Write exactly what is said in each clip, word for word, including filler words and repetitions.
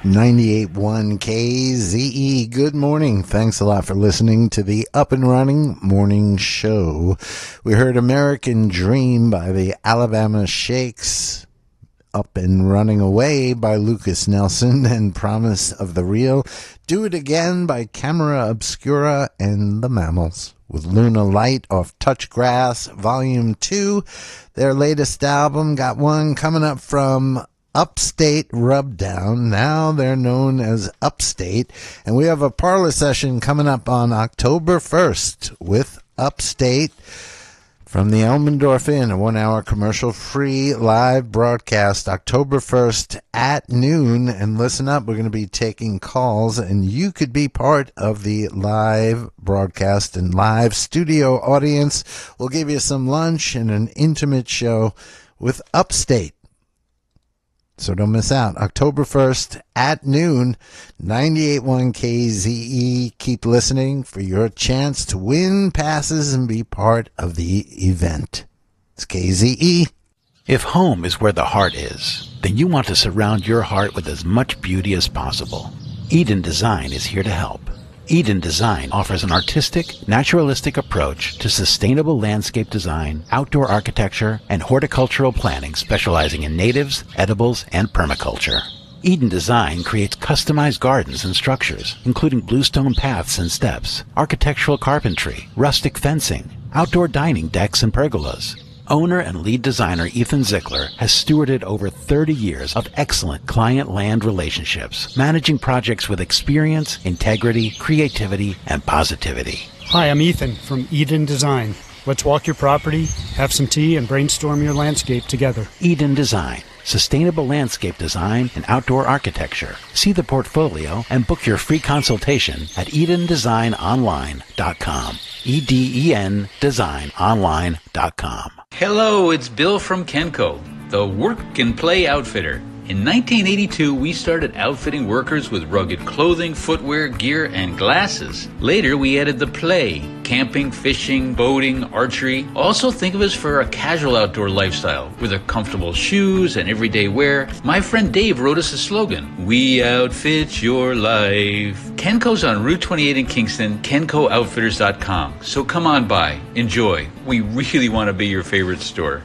ninety-eight point one K Z E. Good morning. Thanks a lot for listening to the Up and Running Morning Show. We heard American Dream by the Alabama Shakes, Up and Running Away by Lucas Nelson, and Promise of the Real. Do It Again by Camera Obscura and the Mammals, with Luna Light off Touchgrass Volume two. Their latest album got one coming up from Upstate Rubdown. Now they're known as Upstate. And we have a parlor session coming up on October first with Upstate from the Elmendorf Inn, a one-hour commercial-free live broadcast October first at noon. And listen up, we're going to be taking calls, and you could be part of the live broadcast and live studio audience. We'll give you some lunch and an intimate show with Upstate. So don't miss out. October first at noon, ninety-eight point one K Z E. Keep listening for your chance to win passes and be part of the event. It's K Z E. If home is where the heart is, then you want to surround your heart with as much beauty as possible. Eden Design is here to help. Eden Design offers an artistic, naturalistic approach to sustainable landscape design, outdoor architecture, and horticultural planning, specializing in natives, edibles, and permaculture. Eden Design creates customized gardens and structures, including bluestone paths and steps, architectural carpentry, rustic fencing, outdoor dining decks and pergolas. Owner and lead designer Ethan Zickler has stewarded over thirty years of excellent client-land relationships, managing projects with experience, integrity, creativity, and positivity. Hi, I'm Ethan from Eden Design. Let's walk your property, have some tea, and brainstorm your landscape together. Eden Design. Sustainable landscape design and outdoor architecture. See the portfolio and book your free consultation at eden design online dot com. E D E N design online dot com. Hello, it's Bill from Kenco, the Work and Play Outfitter. In nineteen eighty-two, we started outfitting workers with rugged clothing, footwear, gear, and glasses. Later, we added the play, camping, fishing, boating, archery. Also think of us for a casual outdoor lifestyle with a comfortable shoes and everyday wear. My friend Dave wrote us a slogan, "We outfit your life." Kenco's on Route twenty-eight in Kingston, kenco outfitters dot com. So come on by, enjoy. We really want to be your favorite store.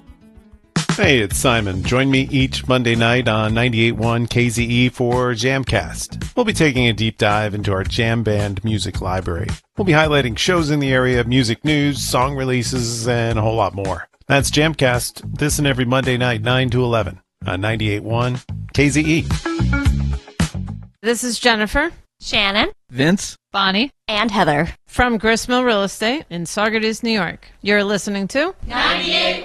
Hey, it's Simon. Join me each Monday night on ninety-eight point one K Z E for Jamcast. We'll be taking a deep dive into our jam band music library. We'll be highlighting shows in the area, music news, song releases, and a whole lot more. That's Jamcast, this and every Monday night, nine to eleven, on ninety-eight point one K Z E. This is Jennifer, Shannon, Vince, Bonnie, and Heather from Gristmill Real Estate in Saugerties, New York. You're listening to ninety-eight